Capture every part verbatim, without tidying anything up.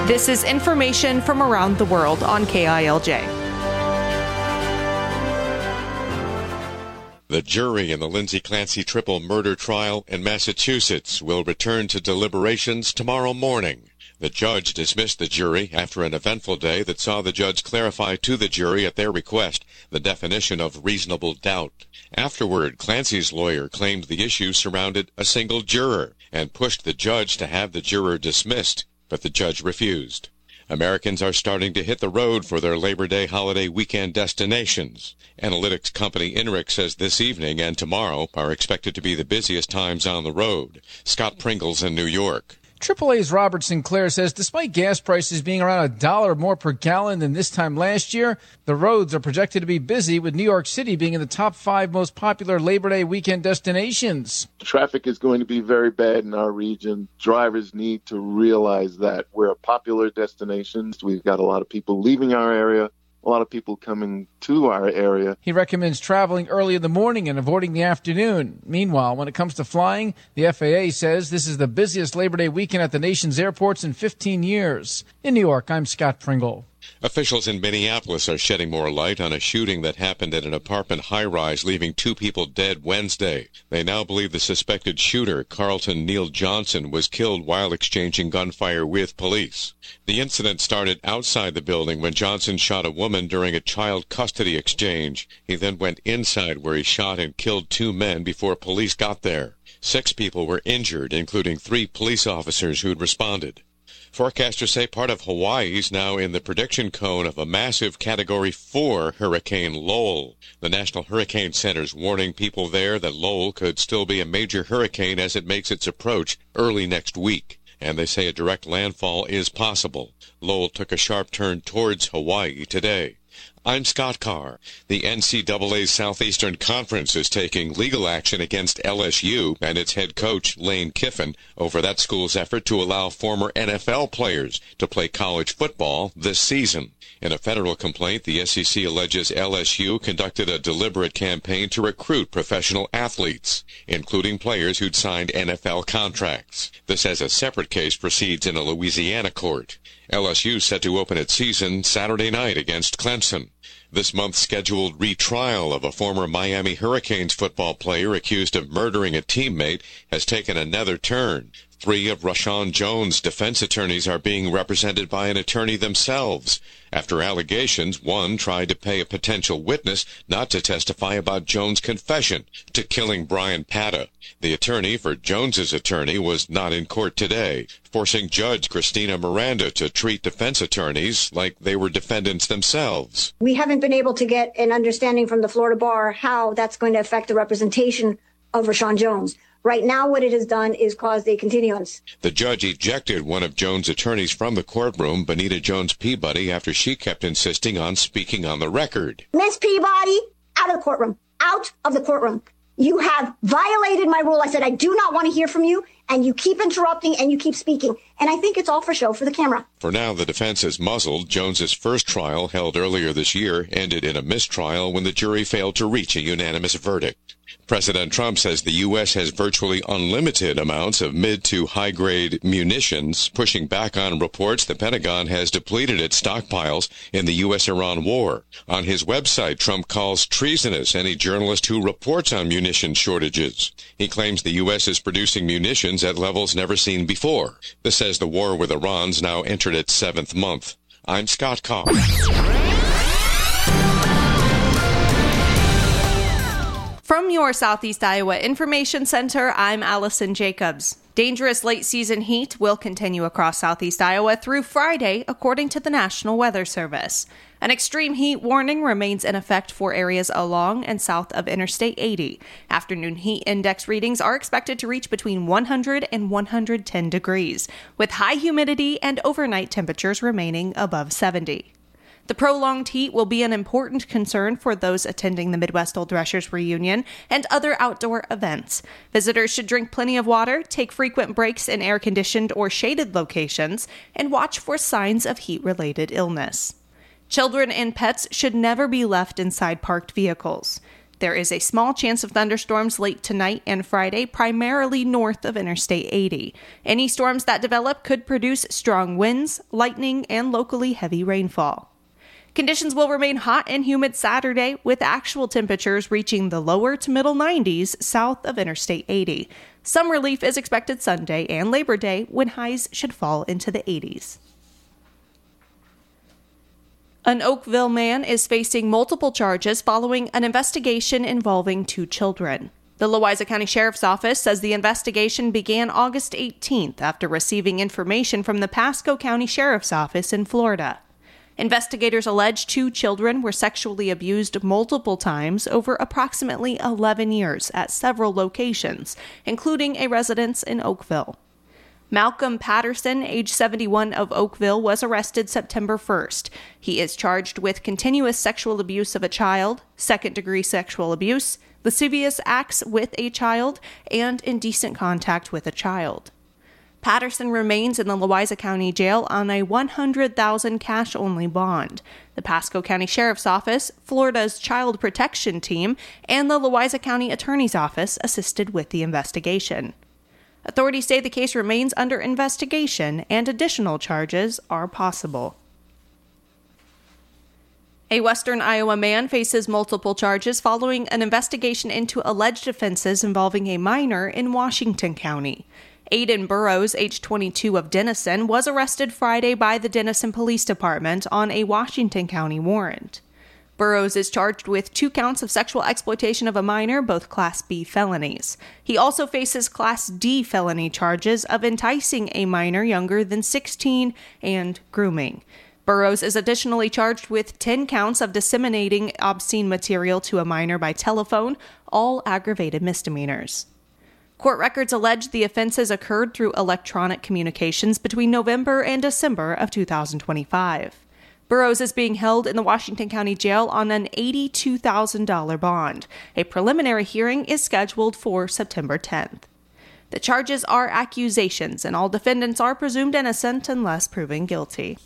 This is information from around the world on K I L J. The jury in the Lindsay Clancy triple murder trial in Massachusetts will return to deliberations tomorrow morning. The judge dismissed the jury after an eventful day that saw the judge clarify to the jury at their request the definition of reasonable doubt. Afterward, Clancy's lawyer claimed the issue surrounded a single juror and pushed the judge to have the juror dismissed, but the judge refused. Americans are starting to hit the road for their Labor Day holiday weekend destinations. Analytics company INRIX says this evening and tomorrow are expected to be the busiest times on the road. Scott Pringles in New York. triple A's Robert Sinclair says despite gas prices being around a dollar more per gallon than this time last year, the roads are projected to be busy, with New York City being in the top five most popular Labor Day weekend destinations. Traffic is going to be very bad in our region. Drivers need to realize that we're a popular destination. We've got a lot of people leaving our area, a lot of people coming to our area. He recommends traveling early in the morning and avoiding the afternoon. Meanwhile, when it comes to flying, the F A A says this is the busiest Labor Day weekend at the nation's airports in fifteen years. In New York, I'm Scott Pringle. Officials in Minneapolis are shedding more light on a shooting that happened at an apartment high-rise, leaving two people dead Wednesday. They now believe the suspected shooter, Carlton Neal Johnson, was killed while exchanging gunfire with police. The incident started outside the building when Johnson shot a woman during a child custody exchange. He then went inside where he shot and killed two men before police got there. Six people were injured, including three police officers who'd responded. Forecasters say part of Hawaii is now in the prediction cone of a massive Category four Hurricane Lowell. The National Hurricane Center's warning people there that Lowell could still be a major hurricane as it makes its approach early next week. And they say a direct landfall is possible. Lowell took a sharp turn towards Hawaii today. I'm Scott Carr. The N C double A's Southeastern Conference is taking legal action against L S U and its head coach, Lane Kiffin, over that school's effort to allow former N F L players to play college football this season. In a federal complaint, the S E C alleges L S U conducted a deliberate campaign to recruit professional athletes, including players who'd signed N F L contracts. This as a separate case proceeds in a Louisiana court. L S U set to open its season Saturday night against Clemson. This month's scheduled retrial of a former Miami Hurricanes football player accused of murdering a teammate has taken another turn. Three of Rashawn Jones' defense attorneys are being represented by an attorney themselves. After allegations, one tried to pay a potential witness not to testify about Jones' confession to killing Brian Patta. The attorney for Jones's attorney was not in court today, forcing Judge Christina Miranda to treat defense attorneys like they were defendants themselves. We haven't been able to get an understanding from the Florida Bar how that's going to affect the representation of Rashawn Jones. Right now, what it has done is caused a continuance. The judge ejected one of Jones' attorneys from the courtroom, Benita Jones Peabody, after she kept insisting on speaking on the record. Miss Peabody, out of the courtroom. Out of the courtroom. You have violated my rule. I said I do not want to hear from you, and you keep interrupting and you keep speaking. And I think it's all for show, for the camera. For now, the defense is muzzled. Jones's first trial, held earlier this year, ended in a mistrial when the jury failed to reach a unanimous verdict. President Trump says the U S has virtually unlimited amounts of mid to high-grade munitions, pushing back on reports the Pentagon has depleted its stockpiles in the U S Iran war. On his website, Trump calls treasonous any journalist who reports on munition shortages. He claims the U S is producing munitions at levels never seen before. This says the war with Iran's now entered its seventh month. I'm Scott Carr. From your Southeast Iowa Information Center, I'm Allison Jacobs. Dangerous late-season heat will continue across Southeast Iowa through Friday, according to the National Weather Service. An extreme heat warning remains in effect for areas along and south of Interstate eighty. Afternoon heat index readings are expected to reach between one hundred and one hundred ten degrees, with high humidity and overnight temperatures remaining above seventy. The prolonged heat will be an important concern for those attending the Midwest Old Threshers reunion and other outdoor events. Visitors should drink plenty of water, take frequent breaks in air-conditioned or shaded locations, and watch for signs of heat-related illness. Children and pets should never be left inside parked vehicles. There is a small chance of thunderstorms late tonight and Friday, primarily north of Interstate eighty. Any storms that develop could produce strong winds, lightning, and locally heavy rainfall. Conditions will remain hot and humid Saturday, with actual temperatures reaching the lower to middle nineties south of Interstate eighty. Some relief is expected Sunday and Labor Day, when highs should fall into the eighties. An Oakville man is facing multiple charges following an investigation involving two children. The Louisa County Sheriff's Office says the investigation began August eighteenth after receiving information from the Pasco County Sheriff's Office in Florida. Investigators allege two children were sexually abused multiple times over approximately eleven years at several locations, including a residence in Oakville. Malcolm Patterson, age seventy-one, of Oakville, was arrested September first. He is charged with continuous sexual abuse of a child, second-degree sexual abuse, lascivious acts with a child, and indecent contact with a child. Patterson remains in the Louisa County Jail on a one hundred thousand dollars cash-only bond. The Pasco County Sheriff's Office, Florida's Child Protection Team, and the Louisa County Attorney's Office assisted with the investigation. Authorities say the case remains under investigation and additional charges are possible. A Western Iowa man faces multiple charges following an investigation into alleged offenses involving a minor in Washington County. Aiden Burrows, age twenty-two, of Denison, was arrested Friday by the Denison Police Department on a Washington County warrant. Burrows is charged with two counts of sexual exploitation of a minor, both Class B felonies. He also faces Class D felony charges of enticing a minor younger than sixteen and grooming. Burrows is additionally charged with ten counts of disseminating obscene material to a minor by telephone, all aggravated misdemeanors. Court records allege the offenses occurred through electronic communications between November and December of two thousand twenty-five. Burrows is being held in the Washington County Jail on an eighty-two thousand dollars bond. A preliminary hearing is scheduled for September tenth. The charges are accusations, and all defendants are presumed innocent unless proven guilty.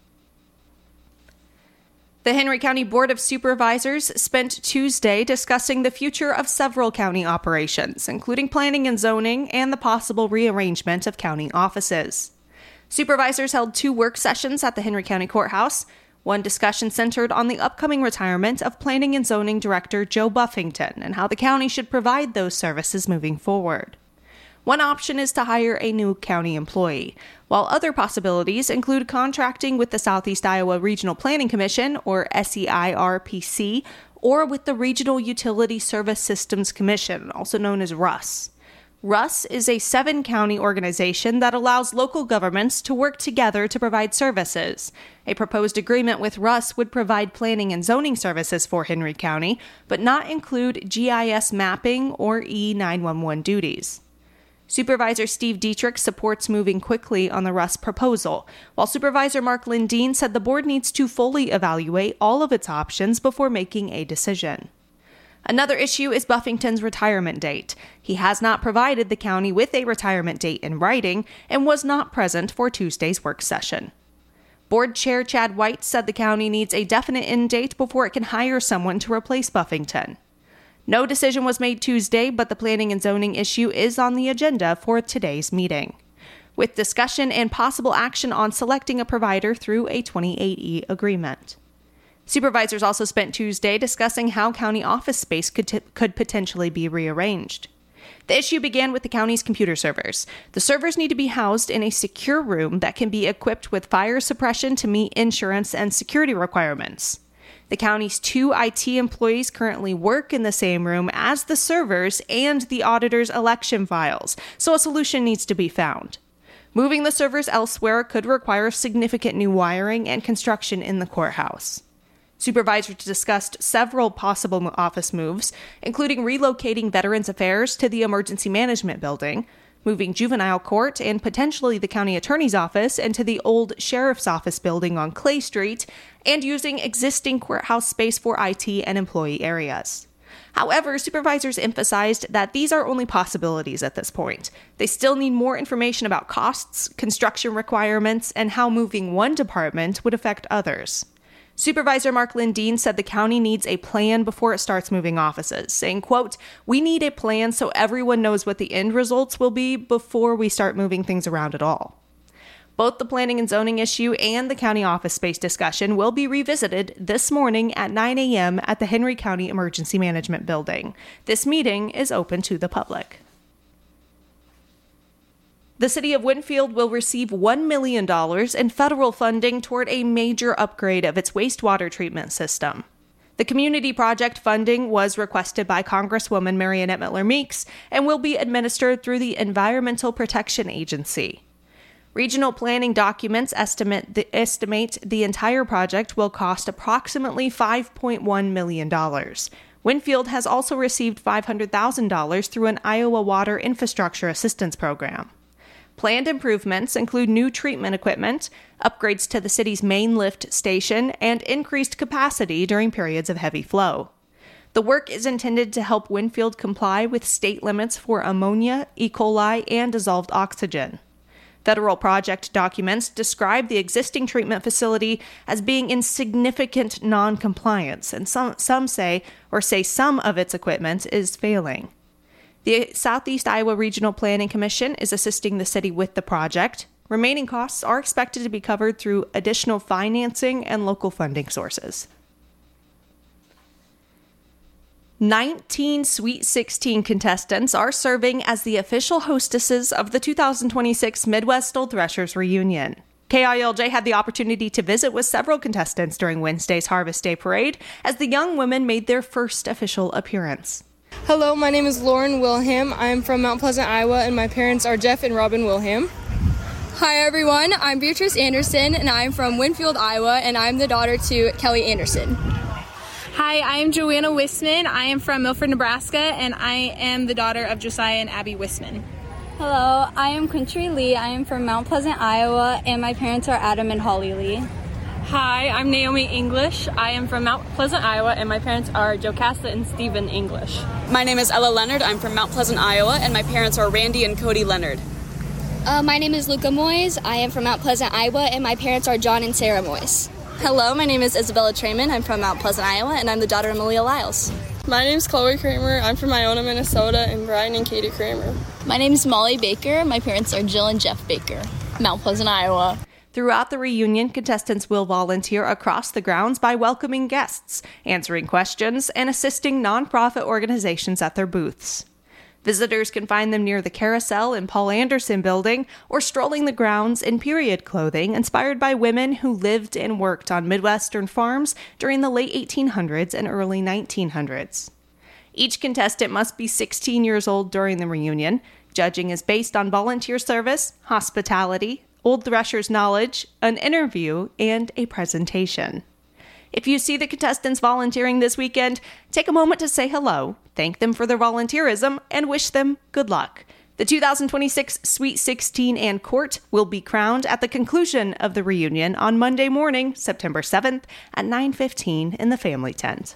The Henry County Board of Supervisors spent Tuesday discussing the future of several county operations, including planning and zoning and the possible rearrangement of county offices. Supervisors held two work sessions at the Henry County Courthouse. One discussion centered on the upcoming retirement of Planning and Zoning Director Joe Buffington and how the county should provide those services moving forward. One option is to hire a new county employee, while other possibilities include contracting with the Southeast Iowa Regional Planning Commission, or S E I R P C, or with the Regional Utility Service Systems Commission, also known as RUS. RUS is a seven-county organization that allows local governments to work together to provide services. A proposed agreement with RUS would provide planning and zoning services for Henry County, but not include G I S mapping or E nine one one duties. Supervisor Steve Dietrich supports moving quickly on the RUS proposal, while Supervisor Mark Lindeen said the board needs to fully evaluate all of its options before making a decision. Another issue is Buffington's retirement date. He has not provided the county with a retirement date in writing and was not present for Tuesday's work session. Board Chair Chad White said the county needs a definite end date before it can hire someone to replace Buffington. No decision was made Tuesday, but the planning and zoning issue is on the agenda for today's meeting, with discussion and possible action on selecting a provider through a twenty-eight E agreement. Supervisors also spent Tuesday discussing how county office space could, t- could potentially be rearranged. The issue began with the county's computer servers. The servers need to be housed in a secure room that can be equipped with fire suppression to meet insurance and security requirements. The county's two I T employees currently work in the same room as the servers and the auditor's election files, so a solution needs to be found. Moving the servers elsewhere could require significant new wiring and construction in the courthouse. Supervisors discussed several possible office moves, including relocating Veterans Affairs to the Emergency Management Building, moving Juvenile Court and potentially the County Attorney's Office into the old Sheriff's Office building on Clay Street, and using existing courthouse space for I T and employee areas. However, supervisors emphasized that these are only possibilities at this point. They still need more information about costs, construction requirements, and how moving one department would affect others. Supervisor Mark Lindeen said the county needs a plan before it starts moving offices, saying, quote, "We need a plan so everyone knows what the end results will be before we start moving things around at all." Both the planning and zoning issue and the county office space discussion will be revisited this morning at nine a.m. at the Henry County Emergency Management Building. This meeting is open to the public. The city of Winfield will receive one million dollars in federal funding toward a major upgrade of its wastewater treatment system. The community project funding was requested by Congresswoman Mariannette Miller Meeks and will be administered through the Environmental Protection Agency. Regional planning documents estimate the, estimate the entire project will cost approximately five point one million dollars. Winfield has also received five hundred thousand dollars through an Iowa Water Infrastructure Assistance Program. Planned improvements include new treatment equipment, upgrades to the city's main lift station, and increased capacity during periods of heavy flow. The work is intended to help Winfield comply with state limits for ammonia, E. coli, and dissolved oxygen. Federal project documents describe the existing treatment facility as being in significant non-compliance, and some, some say, or say some of its equipment is failing. The Southeast Iowa Regional Planning Commission is assisting the city with the project. Remaining costs are expected to be covered through additional financing and local funding sources. nineteen Sweet sixteen contestants are serving as the official hostesses of the two thousand twenty-six Midwest Old Threshers reunion. K I L J had the opportunity to visit with several contestants during Wednesday's Harvest Day Parade as the young women made their first official appearance. Hello, my name is Lauren Wilhelm. I am from Mount Pleasant, Iowa, and my parents are Jeff and Robin Wilhelm. Hi everyone, I'm Beatrice Anderson, and I'm from Winfield, Iowa, and I'm the daughter to Kelly Anderson. Hi, I am Joanna Wisman. I am from Milford, Nebraska, and I am the daughter of Josiah and Abby Wisman. Hello, I am Quintry Lee. I am from Mount Pleasant, Iowa, and my parents are Adam and Holly Lee. Hi, I'm Naomi English. I am from Mount Pleasant, Iowa, and my parents are Jocasta and Stephen English. My name is Ella Leonard. I'm from Mount Pleasant, Iowa, and my parents are Randy and Cody Leonard. Uh, my name is Luca Moyes. I am from Mount Pleasant, Iowa, and my parents are John and Sarah Moyes. Hello, my name is Isabella Trayman. I'm from Mount Pleasant, Iowa, and I'm the daughter of Malia Lyles. My name is Chloe Kramer. I'm from Iona, Minnesota, and Brian and Katie Kramer. My name is Molly Baker. My parents are Jill and Jeff Baker. Mount Pleasant, Iowa. Throughout the reunion, contestants will volunteer across the grounds by welcoming guests, answering questions, and assisting nonprofit organizations at their booths. Visitors can find them near the Carousel in Paul Anderson Building or strolling the grounds in period clothing inspired by women who lived and worked on Midwestern farms during the late eighteen hundreds and early nineteen hundreds. Each contestant must be sixteen years old during the reunion. Judging is based on volunteer service, hospitality, Old Threshers knowledge, an interview, and a presentation. If you see the contestants volunteering this weekend, take a moment to say hello, thank them for their volunteerism, and wish them good luck. The two thousand twenty-six Sweet sixteen and Court will be crowned at the conclusion of the reunion on Monday morning, September seventh at nine fifteen in the family tent.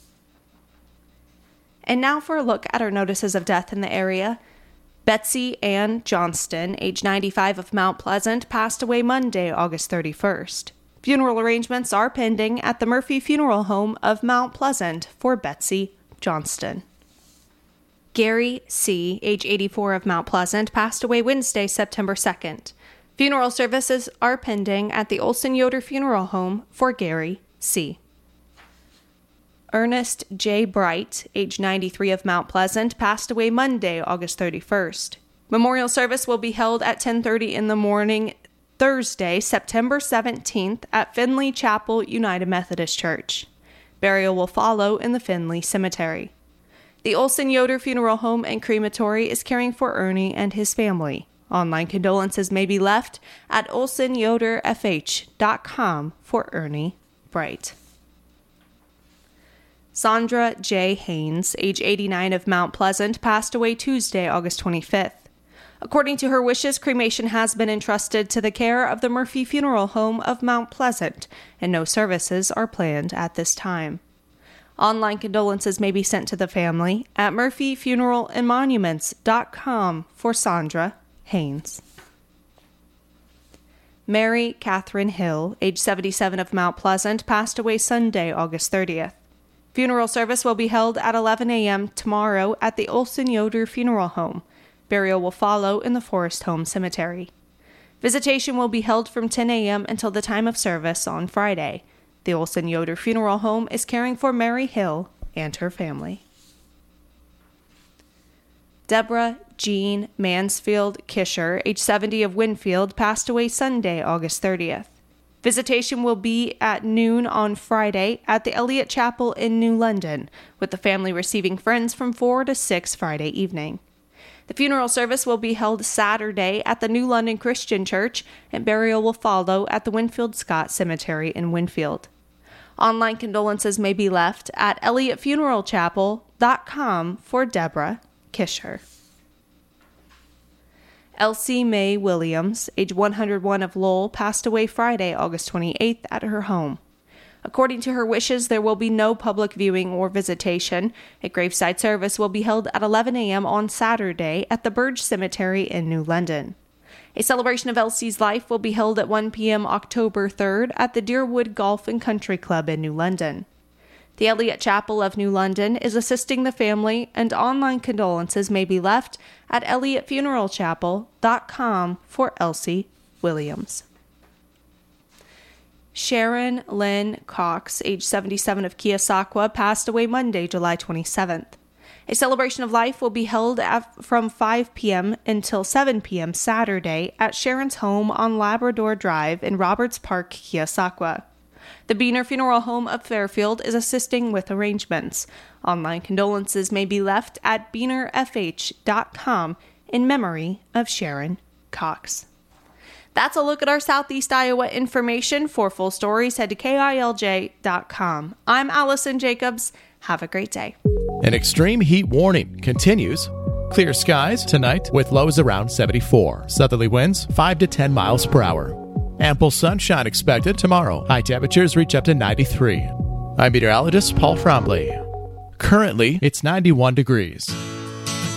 And now for a look at our notices of death in the area. Betsy Ann Johnston, age ninety-five, of Mount Pleasant, passed away Monday, August thirty-first. Funeral arrangements are pending at the Murphy Funeral Home of Mount Pleasant for Betsy Johnston. Gary C., age eighty-four, of Mount Pleasant, passed away Wednesday, September second. Funeral services are pending at the Olson Yoder Funeral Home for Gary C. Ernest J. Bright, age ninety-three, of Mount Pleasant, passed away Monday, August thirty-first. Memorial service will be held at ten thirty in the morning Thursday, September seventeenth, at Finley Chapel United Methodist Church. Burial will follow in the Finley Cemetery. The Olson Yoder Funeral Home and Crematory is caring for Ernie and his family. Online condolences may be left at olson yoder f h dot com for Ernie Bright. Sandra J. Haynes, age eighty-nine, of Mount Pleasant, passed away Tuesday, August twenty-fifth. According to her wishes, cremation has been entrusted to the care of the Murphy Funeral Home of Mount Pleasant, and no services are planned at this time. Online condolences may be sent to the family at murphy funeral and monuments dot com for Sandra Haynes. Mary Catherine Hill, age seventy-seven, of Mount Pleasant, passed away Sunday, August thirtieth. Funeral service will be held at eleven a.m. tomorrow at the Olson Yoder Funeral Home. Burial will follow in the Forest Home Cemetery. Visitation will be held from ten a.m. until the time of service on Friday. The Olson Yoder Funeral Home is caring for Mary Hill and her family. Deborah Jean Mansfield Kisher, age seventy, of Winfield, passed away Sunday, August thirtieth. Visitation will be at noon on Friday at the Elliott Chapel in New London, with the family receiving friends from four to six Friday evening. The funeral service will be held Saturday at the New London Christian Church, and burial will follow at the Winfield Scott Cemetery in Winfield. Online condolences may be left at elliott funeral chapel dot com for Deborah Kisher. Elsie Mae Williams, age one hundred one, of Lowell, passed away Friday, August twenty-eighth, at her home. According to her wishes, there will be no public viewing or visitation. A graveside service will be held at eleven a.m. on Saturday at the Burge Cemetery in New London. A celebration of Elsie's life will be held at one p.m. October third at the Deerwood Golf and Country Club in New London. The Elliott Chapel of New London is assisting the family, and online condolences may be left at elliott funeral chapel dot com for Elsie Williams. Sharon Lynn Cox, age seventy-seven, of Keosauqua, passed away Monday, July twenty-seventh. A celebration of life will be held at, from five p.m. until seven p.m. Saturday at Sharon's home on Labrador Drive in Roberts Park, Keosauqua. The Beener Funeral Home of Fairfield is assisting with arrangements. Online condolences may be left at beener f h dot com in memory of Sharon Cox. That's a look at our Southeast Iowa information. For full stories, head to K I L J dot com. I'm Allison Jacobs. Have a great day. An extreme heat warning continues. Clear skies tonight with lows around seventy-four. Southerly winds five to ten miles per hour. Ample sunshine expected tomorrow. High temperatures reach up to ninety-three. I'm meteorologist Paul Frombley. Currently, it's ninety-one degrees.